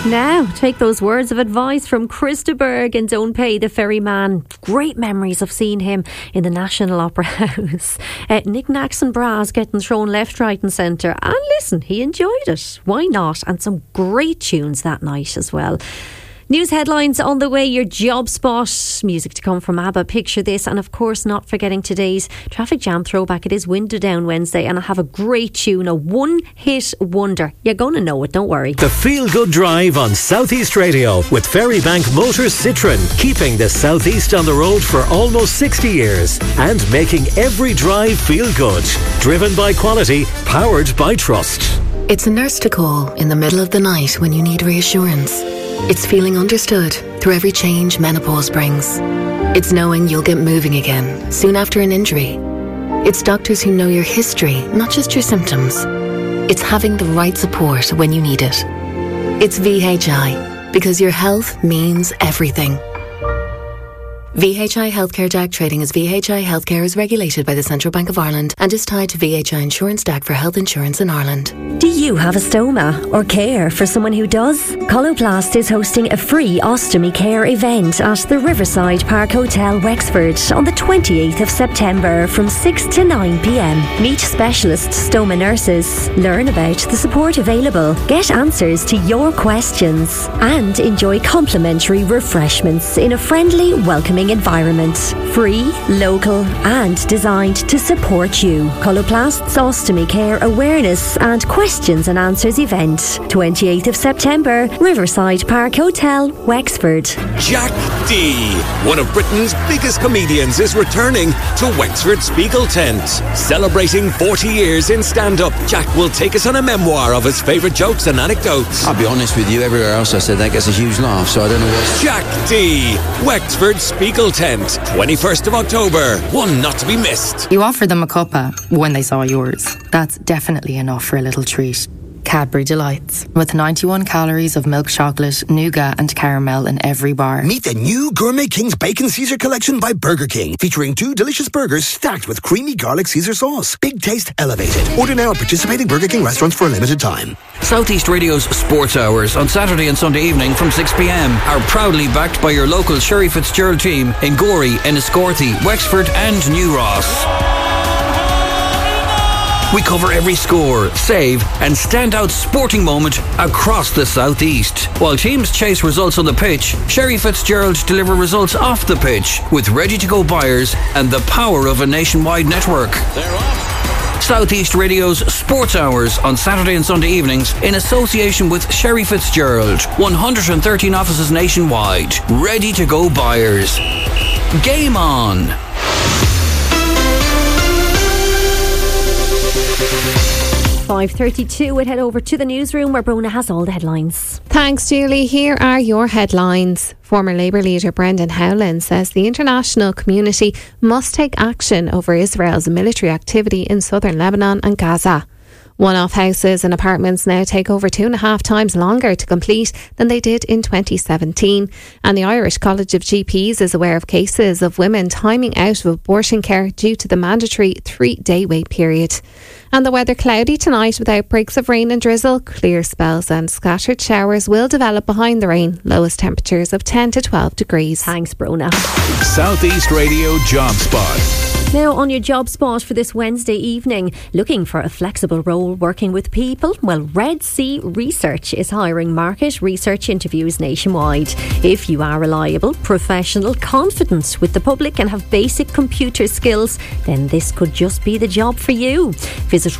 Now, take those words of advice from Chris de Burgh and Don't Pay the Ferryman. Great memories of seeing him in the National Opera House. Knick-knacks and bras getting thrown left, right and centre. And listen, he enjoyed it. Why not? And some great tunes that night as well. News headlines on the way, your job spot, music to come from ABBA, Picture This, and of course not forgetting today's traffic jam throwback. It is Window Down Wednesday and I have a great tune, a one-hit wonder. You're going to know it, don't worry. The Feel Good Drive on Southeast Radio with Ferrybank Motors Citroën, keeping the Southeast on the road for almost 60 years and making every drive feel good. Driven by quality, powered by trust. It's a nurse to call in the middle of the night when you need reassurance. It's feeling understood through every change menopause brings. It's knowing you'll get moving again soon after an injury. It's doctors who know your history, not just your symptoms. It's having the right support when you need it. It's VHI, because your health means everything. VHI Healthcare DAC trading as VHI Healthcare is regulated by the Central Bank of Ireland and is tied to VHI Insurance DAC for health insurance in Ireland. Do you have a stoma or care for someone who does? Coloplast is hosting a free ostomy care event at the Riverside Park Hotel, Wexford on the 28th of September from 6 to 9 p.m. Meet specialist stoma nurses, learn about the support available, get answers to your questions and enjoy complimentary refreshments in a friendly, welcoming environment. Free, local and designed to support you. Coloplast's Ostomy Care Awareness and Questions and Answers event. 28th of September, Riverside Park Hotel, Wexford. Jack Dee, one of Britain's biggest comedians, is returning to Wexford Spiegel Tent. Celebrating 40 years in stand-up, Jack will take us on a memoir of his favourite jokes and anecdotes. I'll be honest with you, everywhere else I said that gets a huge laugh, so I don't know what... Jack Dee, Wexford Spiegel Tent, 21st of October, one not to be missed. You offered them a cuppa when they saw yours. That's definitely enough for a little treat. Cadbury Delights, with 91 calories of milk chocolate, nougat and caramel in every bar. Meet the new Gourmet King's Bacon Caesar collection by Burger King, featuring 2 delicious burgers stacked with creamy garlic Caesar sauce. Big taste elevated. Order now at participating Burger King restaurants for a limited time. Southeast Radio's Sports Hours on Saturday and Sunday evening from 6 p.m. are proudly backed by your local Sherry Fitzgerald team in Gorey, Enniscorthy, Wexford and New Ross. We cover every score, save and standout sporting moment across the Southeast. While teams chase results on the pitch, Sherry Fitzgerald deliver results off the pitch with ready-to-go buyers and the power of a nationwide network. They're off. Southeast Radio's Sports Hours on Saturday and Sunday evenings in association with Sherry Fitzgerald. 113 offices nationwide. Ready-to-go buyers. Game on! 5:32, we'll head over to the newsroom where Brona has all the headlines. Thanks, Julie. Here are your headlines. Former Labour leader Brendan Howlin says the international community must take action over Israel's military activity in southern Lebanon and Gaza. One-off houses and apartments now take over 2.5 times longer to complete than they did in 2017. And the Irish College of GPs is aware of cases of women timing out of abortion care due to the mandatory 3-day wait period. And the weather cloudy tonight with outbreaks of rain and drizzle. Clear spells and scattered showers will develop behind the rain. Lowest temperatures of 10 to 12 degrees. Thanks, Brona. Southeast Radio Job Spot. Now on your job spot for this Wednesday evening, looking for a flexible role working with people? Well, Red Sea Research is hiring market research interviews nationwide. If you are reliable, professional, confident with the public and have basic computer skills, then this could just be the job for you. Visit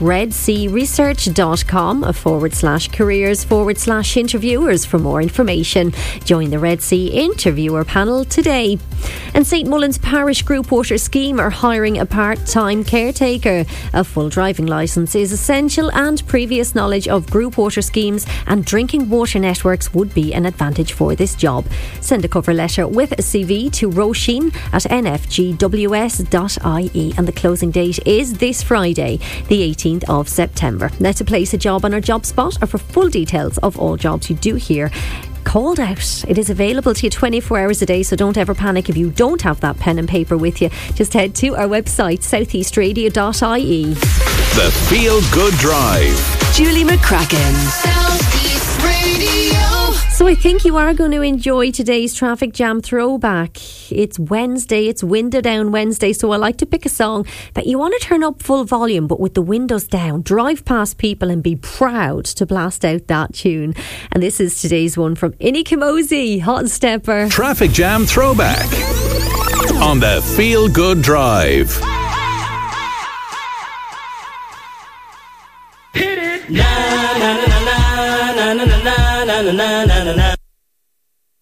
redsearesearch.com/careers/interviewers for more information. Join the Red Sea interviewer panel today. And St Mullins Parish Group Water Scheme are hiring a part-time caretaker. A full driving licence is essential and previous knowledge of group water schemes and drinking water networks would be an advantage for this job. Send a cover letter with a CV to roisin@nfgws.ie and the closing date is this Friday, the 18th of September. Now, to place a job on our job spot or for full details of all jobs you do hear called out, it is available to you 24 hours a day, so don't ever panic if you don't have that pen and paper with you. Just head to our website southeastradio.ie. The Feel Good Drive. Julie McCracken. So I think you are going to enjoy today's traffic jam throwback. It's Wednesday, it's Window Down Wednesday, so I like to pick a song that you want to turn up full volume but with the windows down, drive past people and be proud to blast out that tune. And this is today's one from Inny Kamosi, Hot Stepper. Traffic jam throwback on the Feel Good Drive. Hit it! Na na na na na na na na na na na na na.